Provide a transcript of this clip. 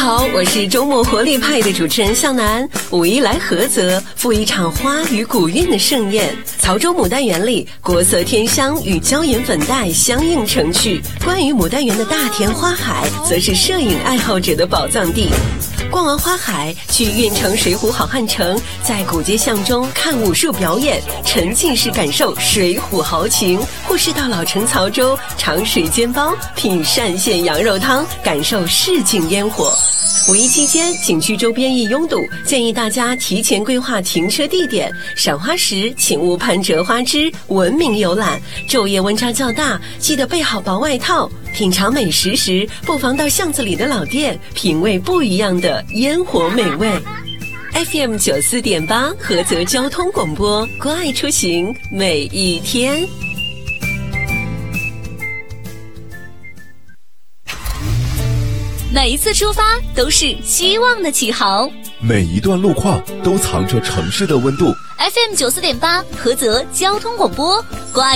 好，我是周末活力派的主持人向南。五一来菏泽，赴一场花与古韵的盛宴。曹州牡丹园里，国色天香与椒盐粉黛相映成趣。关于牡丹园的大田花海，则是摄影爱好者的宝藏地。逛完花海，去运城水浒好汉城，在古街巷中看武术表演，沉浸式感受水浒豪情；或是到老城曹州尝水煎包，品单县羊肉汤，感受市井烟火。五一期间，景区周边易拥堵，建议大家提前规划停车地点。赏花时，请勿攀折花枝，文明游览。昼夜温差较大，记得备好薄外套。品尝美食时，不妨到巷子里的老店，品味不一样的烟火美味。FM 94.8菏泽交通广播，关爱出行每一天。 每一次出发都是希望的起航， 每一段路况都藏着城市的温度。 FM 94.8菏泽交通广播，关爱